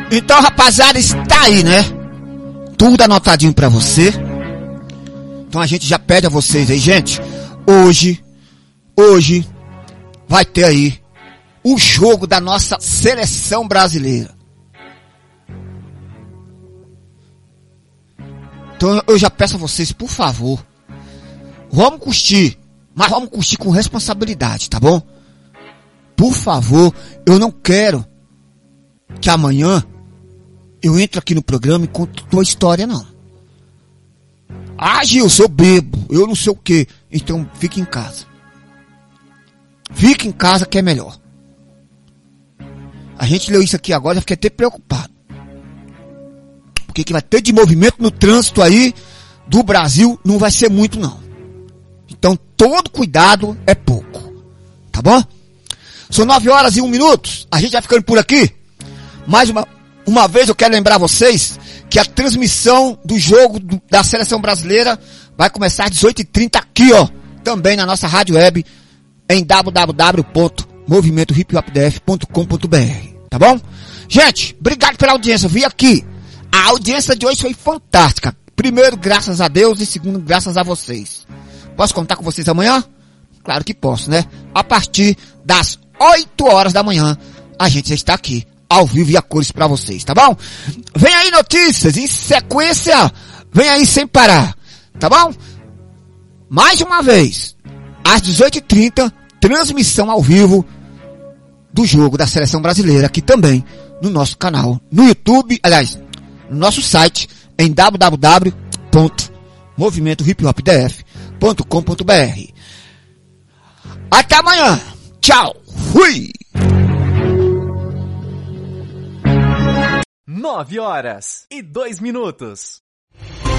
Então, rapaziada, está aí, né? Tudo anotadinho pra você. Então a gente já pede a vocês aí, gente. Hoje vai ter aí o jogo da nossa seleção brasileira. Então eu já peço a vocês, por favor, vamos curtir, mas vamos curtir com responsabilidade, tá bom? Por favor, eu não quero que amanhã eu entre aqui no programa e conte tua história, não. Ah, Gilson, eu bebo, eu não sei o que. Então fique em casa. Fique em casa que é melhor. A gente leu isso aqui agora, já fiquei até preocupado. Porque que vai ter de movimento no trânsito aí do Brasil não vai ser muito, não. Então todo cuidado é pouco. Tá bom? São 9h01. A gente vai ficando por aqui. Mais uma vez eu quero lembrar vocês que a transmissão do jogo da seleção brasileira vai começar às 18h30 aqui, ó. Também na nossa rádio web em www.movimentohiphopdf.com.br. Tá bom? Gente, obrigado pela audiência. Eu vi aqui. A audiência de hoje foi fantástica. Primeiro, graças a Deus. E segundo, graças a vocês. Posso contar com vocês amanhã? Claro que posso, né? A partir das 8h da manhã, a gente já está aqui, ao vivo e a cores pra vocês, tá bom? Vem aí notícias, em sequência, vem aí sem parar, tá bom? Mais uma vez, às 18h30, transmissão ao vivo do jogo da seleção brasileira, aqui também, no nosso canal, no YouTube, aliás, no nosso site, em www.movimentohiphopdf.com.br. Até amanhã, tchau, fui! 9h02.